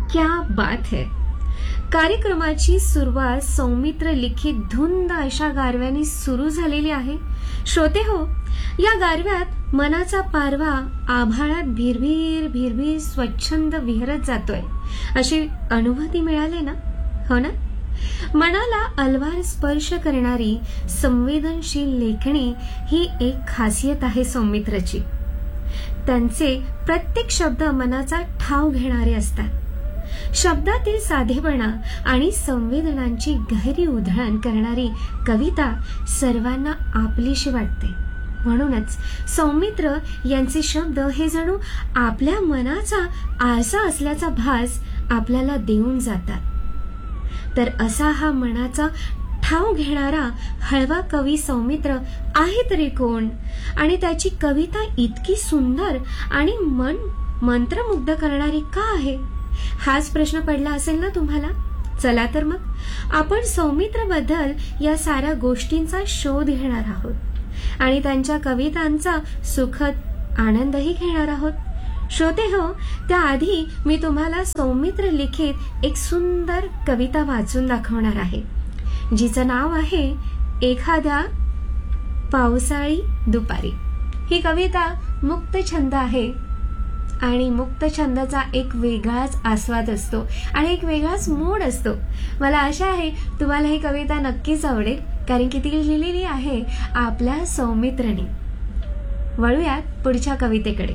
क्या बात है. कार्यक्रमाची सुरुवात सौमित्र लिखित धुंद अशा गारव्याने सुरू झालेली आहे. श्रोते हो, या गारव्यात मनाचा पारवा आभाळात भिरभिर भिरभिर स्वच्छंद विहरत जातोय, अशी अनुभूती मिळाली ना? हो ना? मनाला अलवार स्पर्श करणारी संवेदनशील लेखणी ही एक खासियत आहे सौमित्रची. त्यांचे प्रत्येक शब्द मनाचा ठाव घेणारे असतात. शब्दातील साधेपणा आणि संवेदनांची गहरी उधळण करणारी कविता सर्वांना आपलीशी वाटते. म्हणूनच सौमित्र यांचे शब्द हे जणू आपल्या मनाचा आरसा असल्याचा भास आपल्याला देऊन जातात. तर असा हा मनाचा ठाव घेणारा हळवा कवी सौमित्र आहे तरी कोण, आणि त्याची कविता इतकी सुंदर आणि मन मंत्रमुग्ध करणारी का आहे, हाच प्रश्न पडला असेल ना तुम्हाला? चला तर मग आपण सौमित्रबद्दल या साऱ्या गोष्टींचा शोध घेणार आहोत आणि त्यांच्या कवितांचा सुखद आनंदही घेणार आहोत. श्रोते हो, त्याआधी मी तुम्हाला सौमित्र लिखित एक सुंदर कविता वाचून दाखवणार आहे, जिचं नाव आहे एखाद्या पावसाळी दुपारी. ही कविता मुक्त छंद आहे आणि मुक्त छंदाचा एक वेगळाच आस्वाद असतो आणि एक वेगळाच मूड असतो. मला आशा आहे तुम्हाला ही कविता नक्कीच आवडेल, कारण की ती लिहिलेली आहे आपल्या सौमित्रने. वळूयात पुढच्या कवितेकडे.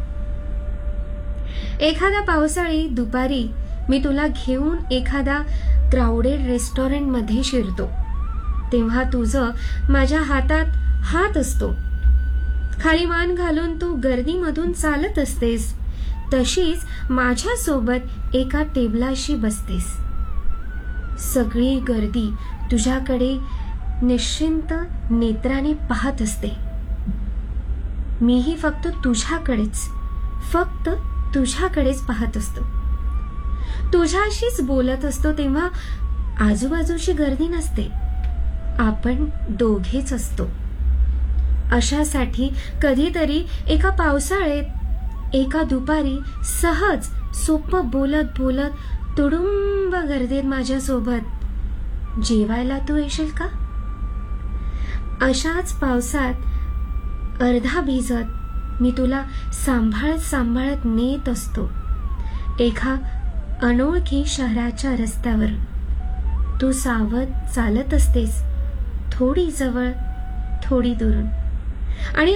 एखाद्या पावसाळी दुपारी मी तुला घेऊन एखाद्या क्राउडेड रेस्टॉरंट मध्ये शिरतो, तेव्हा तुझं माझ्या हातात हात असतो. खाली मान घालून तू गर्दीमधून चालत असतेस, तशीच माझ्या सोबत एका टेबलाशी बसतेस. सगळी गर्दी तुझ्याकडे निश्चिंत नेत्राने पाहत असते. मीही फक्त तुझ्याकडेच पाहत असतो. तुझ्याशीच बोलत असतो, तेव्हा आजूबाजूची गर्दी नसते, आपण दोघेच असतो. अशासाठी कधीतरी एका पावसाळ्यात एका दुपारी सहज सोपं बोलत बोलत तुडुंब गर्दीत माझ्यासोबत जेवायला तू येशील का? अशाच पावसात अर्धा भिजत मी तुला सांभाळत सांभाळत नेत असतो एका अनोळखी शहराच्या रस्त्यावर. तू सावध चालत असतेस, थोडी जवळ थोडी दुरून, आणि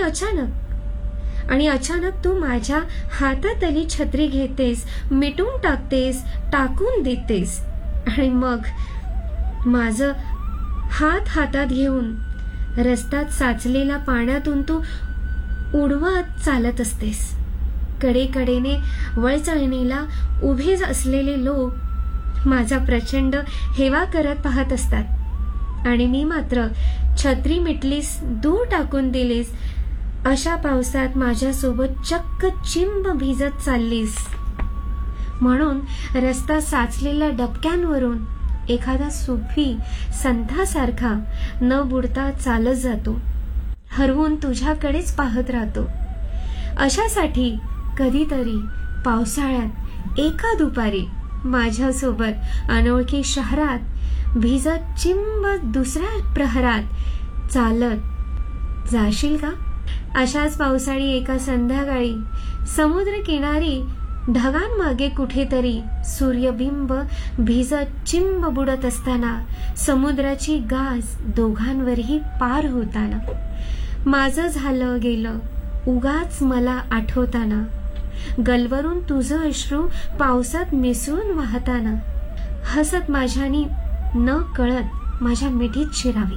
अचानक तू माझ्या हातातली छत्री घेतेस, मिटून टाकतेस, टाकून देतेस, आणि मग माझं हात हातात घेऊन रस्त्यात साचलेल्या पाण्यातून तू उडवत चालत असतेस. कडेकडेने वळचळणीला उभे असलेले लोक माझा प्रचंड हेवा करत पाहत असतात, आणि मी मात्र छत्री मिटलीस, दूर टाकून दिलीस, अशा पावसात माझ्यासोबत चक्क चिंब भिजत चाललीस. म्हणून रस्ता साचलेल्या डबक्यांवरून एखादा सुफी संतासारखा न बुडता चालत जातो, हरवून तुझ्याकडेच पाहत राहतो. अशासाठी कधीतरी पावसाळ्यात एका दुपारी माझ्यासोबत अनोळखी शहरात भिजत चिंब दुसऱ्या प्रहरात चालत जाशील का? अशाच पावसाळी एका संध्याकाळी समुद्र किनारी ढगांमागे कुठेतरी सूर्यबिंब भिजत चिंब बुडत असताना, समुद्राची गाज दोघांवरही पार होताना, माझं झालं गेलं उगाच मला आठवताना, गलवरून तुझं अश्रू पावसात मिसळून वाहताना, हसत माझ्यानी न कळत माझ्या मिठीत शिरावी.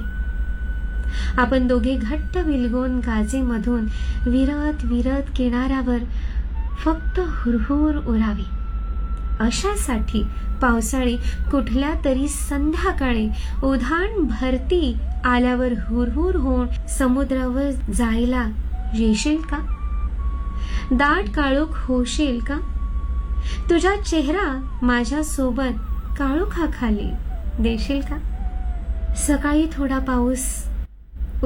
आपण दोघे घट्ट विलगून गाजेमधून विरत विरत किनाऱ्यावर फक्त हुरहुर उरावी. अशासाठी पावसाळी कुठल्या तरी संध्याकाळी उधाण भरती आल्यावर हुरहुर होऊन समुद्रावर जायला येशील का? दाट काळोख होशील का? तुझा चेहरा माझ्या सोबत काळोखाखाली देशील का? सकाळी थोडा पाऊस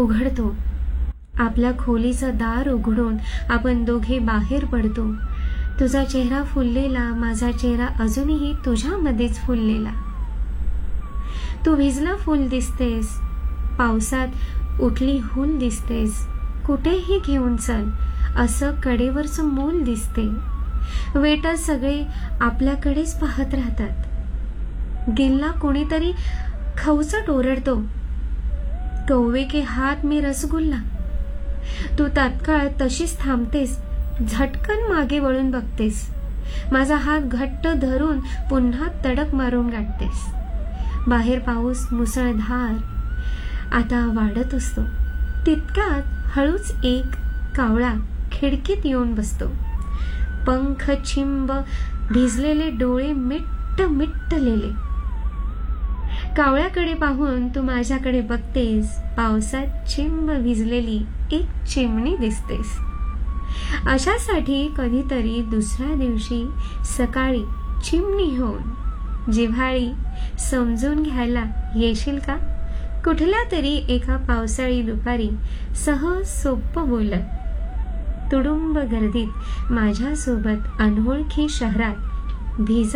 उघडतो, आपल्या खोलीचं दार उघडून आपण दोघे बाहेर पडतो. तुझा चेहरा फुललेला, माझा चेहरा अजूनही तुझ्यामध्येच फुललेला. तू भिजलं फूल दिसतेस, पावसात उठली हूल दिसतेस. कुठेही घेऊन चल असं कडेवरचं मूल दिसते. वेटर सगळे आपल्याकडेच पाहत राहतात. गिल्ला कोणीतरी खवचट ओरडतो, कौवे के हात में रसगुल्ला. तू तात्काळ तशीच थांबतेस, झटकन मागे वळून बघतेस. माझा हात घट्ट धरून पुन्हा तडक मारून गाठतेस. बाहेर पाऊस मुसळधार आता वाढत असतो. तितक्यात हळूच एक कावळा खिडकीत येऊन बसतो. पंख चिंब, भिजलेले डोळे मिट्ट मिट्टलेले. कावळ्याकडे पाहून तू माझ्याकडे बघतेस. पावसात चिंब भिजलेली एक चिमणी दिसतेस. अशासाठी कधीतरी दुसऱ्या दिवशी सकाळी चिमणी होऊन जिव्हाळी समजून घ्यायला येशील का? कुठल्या तरी एका पावसाळी दुपारी सहज सोपं बोलत तुडुंब गर्दीत माझ्यासोबत अनोळखी शहरात भिजत